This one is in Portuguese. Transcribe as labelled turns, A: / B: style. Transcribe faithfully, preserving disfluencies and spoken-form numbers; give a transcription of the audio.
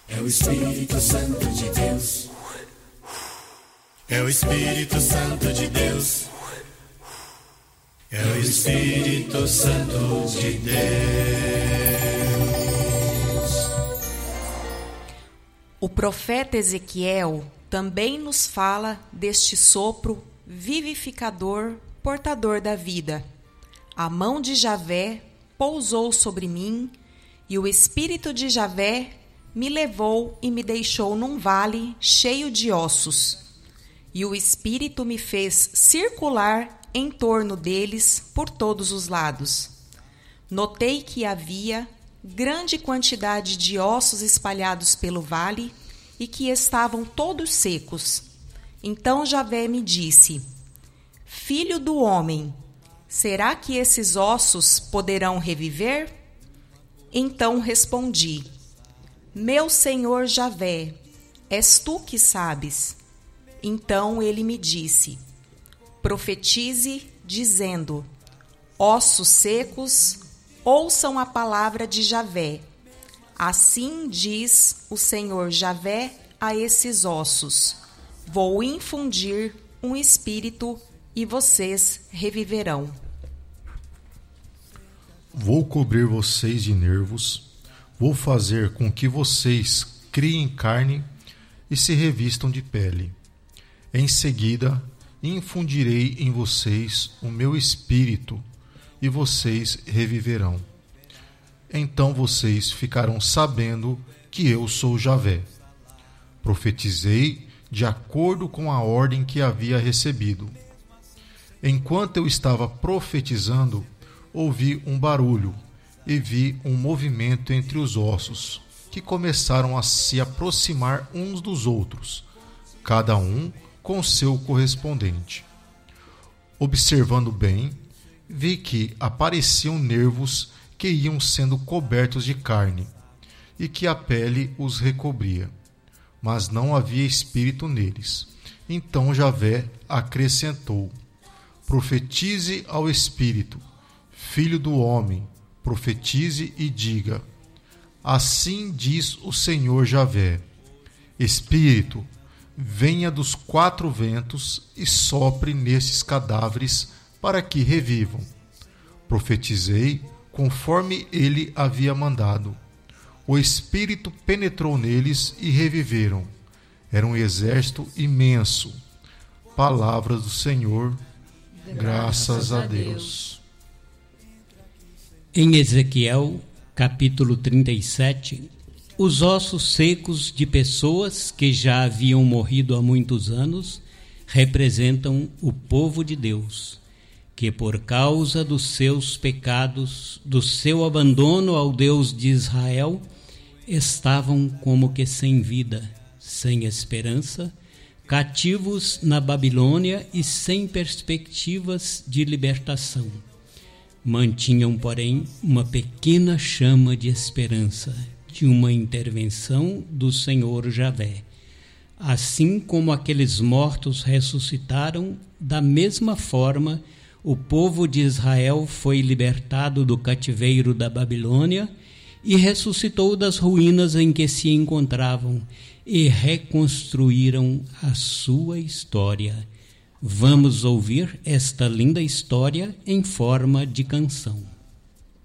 A: É o Espírito Santo de Deus. É o Espírito Santo de Deus. É o Espírito Santo de Deus.
B: O profeta Ezequiel também nos fala deste sopro vivificador, portador da vida. A mão de Javé pousou sobre mim, e o Espírito de Javé me levou e me deixou num vale cheio de ossos. E o Espírito me fez circular em torno deles por todos os lados. Notei que havia grande quantidade de ossos espalhados pelo vale e que estavam todos secos. Então Javé me disse: Filho do homem, será que esses ossos poderão reviver? Então respondi: Meu Senhor Javé, és tu que sabes. Então ele me disse: Profetize, dizendo: Ossos secos, ouçam a palavra de Javé. Assim diz o Senhor Javé a esses ossos: Vou infundir um espírito e vocês reviverão.
C: Vou cobrir vocês de nervos, vou fazer com que vocês criem carne e se revistam de pele. Em seguida, infundirei em vocês o meu espírito e vocês reviverão. Então vocês ficarão sabendo que eu sou Javé. Profetizei de acordo com a ordem que havia recebido. Enquanto eu estava profetizando, ouvi um barulho e vi um movimento entre os ossos, que começaram a se aproximar uns dos outros, cada um com seu correspondente. Observando bem, vi que apareciam nervos que iam sendo cobertos de carne, e que a pele os recobria, mas não havia espírito neles. Então Javé acrescentou: Profetize ao espírito, filho do homem, profetize e diga: Assim diz o Senhor Javé: Espírito, venha dos quatro ventos e sopre nesses cadáveres para que revivam. Profetizei conforme ele havia mandado. O Espírito penetrou neles e reviveram. Era um exército imenso. Palavras do Senhor, graças a Deus.
D: Em Ezequiel, capítulo trinta e sete, os ossos secos de pessoas que já haviam morrido há muitos anos representam o povo de Deus, que por causa dos seus pecados, do seu abandono ao Deus de Israel, estavam como que sem vida, sem esperança, cativos na Babilônia e sem perspectivas de libertação. Mantinham, porém, uma pequena chama de esperança, de uma intervenção do Senhor Javé. Assim como aqueles mortos ressuscitaram, da mesma forma, o povo de Israel foi libertado do cativeiro da Babilônia e ressuscitou das ruínas em que se encontravam e reconstruíram a sua história. Vamos ouvir esta linda história em forma de canção.